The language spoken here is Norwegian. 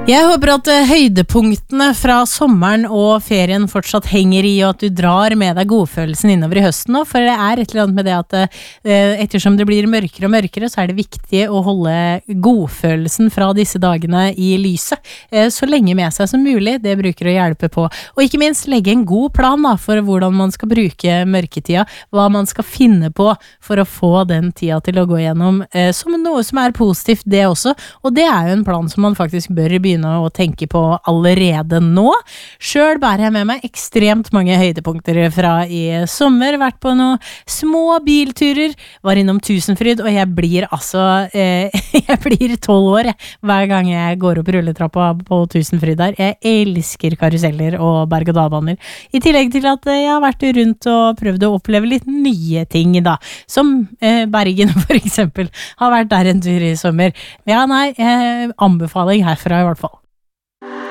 Jeg håper at høydepunktene fra sommeren og ferien fortsatt henger i, og at du drar med deg godfølelsen innover i høsten nå, for det et eller annet med det at ettersom det blir mørkere og mørkere, så det viktig å holde godfølelsen fra disse dagene i lyset, så lenge med seg som mulig. Det bruker å hjelpe på. Og ikke minst legge en god plan da, for hvordan man skal bruke mørketida, hva man skal finne på for å få den tida til å gå gjennom, som noe som positivt det også, og det jo en plan som man faktisk bør begynne å tenke på allerede nå. Selv bærer jeg med meg ekstremt mange høydepunkter fra i sommer, vært på noen små bilturer, var innom Tusenfryd, og jeg blir jeg blir 12 år hver gang jeg går opp rulletrappa på Tusenfryd der. Jeg elsker karuseller og berg-og-dal-baner, i tillegg til at jeg har vært rundt og prøvd å oppleve litt nye ting da, som Bergen for eksempel, har vært der en tur i sommer. Ja, nei, anbefaling herfra i hvert fall.